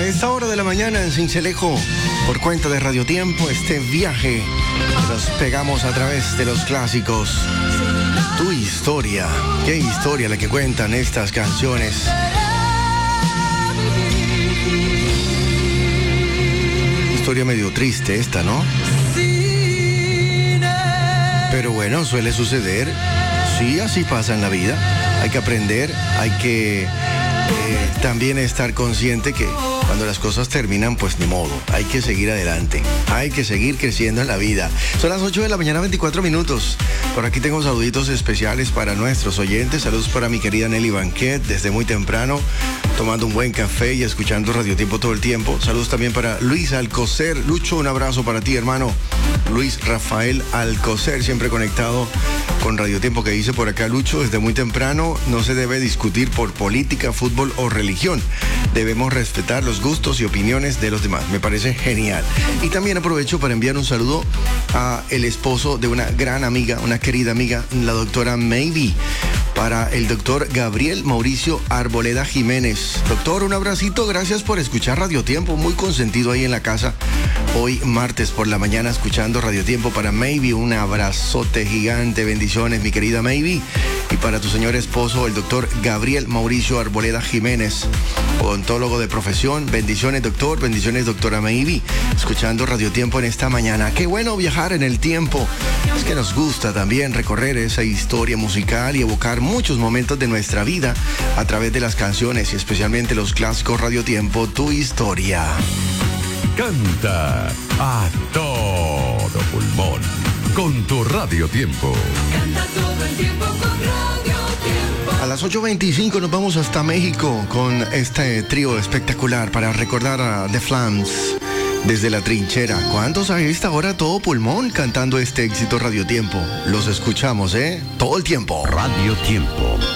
esta hora de la mañana en Sincelejo, por cuenta de Radio Tiempo, este viaje que nos pegamos a través de los clásicos. Tu historia, qué historia la que cuentan estas canciones. Historia medio triste esta, ¿no? Pero bueno, suele suceder. Sí, así pasa en la vida. Hay que aprender, hay que también estar consciente que cuando las cosas terminan, pues ni modo. Hay que seguir adelante. Hay que seguir creciendo en la vida. Son las 8 de la mañana, 24 minutos. Por aquí tengo saluditos especiales para nuestros oyentes. Saludos para mi querida Nelly Banquet, desde muy temprano, tomando un buen café y escuchando Radio Tiempo todo el tiempo. Saludos también para Luis Alcocer. Lucho, un abrazo para ti, hermano. Luis Rafael Alcocer, siempre conectado con Radio Tiempo, que dice por acá Lucho, desde muy temprano no se debe discutir por política, fútbol o religión. Debemos respetar los gustos y opiniones de los demás. Me parece genial. Y también aprovecho para enviar un saludo a el esposo de una gran amiga, una querida amiga, la doctora Maybe, para el doctor Gabriel Mauricio Arboleda Jiménez. Doctor, un abracito, gracias por escuchar Radio Tiempo, muy consentido ahí en la casa. Hoy martes por la mañana escuchando Radio Tiempo. Para Maybe, un abrazote gigante, bendiciones mi querida Maybe. Y para tu señor esposo, el doctor Gabriel Mauricio Arboleda Jiménez, odontólogo de profesión. Bendiciones doctor, bendiciones doctora Maybe, escuchando Radio Tiempo en esta mañana. Qué bueno viajar en el tiempo. Es que nos gusta también recorrer esa historia musical y evocar muchos momentos de nuestra vida a través de las canciones y especialmente los clásicos. Radio Tiempo, tu historia. Canta a todo pulmón con tu Radio Tiempo. Canta todo el tiempo con Radio Tiempo. A las 8:25 nos vamos hasta México con este trío espectacular para recordar a The Flams desde la trinchera. ¿Cuántos a esta hora todo pulmón cantando este éxito Radio Tiempo? Los escuchamos, todo el tiempo. Radio Tiempo.